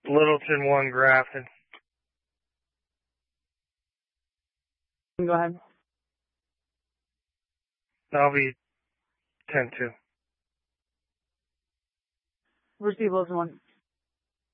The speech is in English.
Littleton 1, Grafton. Go ahead. I'll be 10-2. Receive Littleton 1.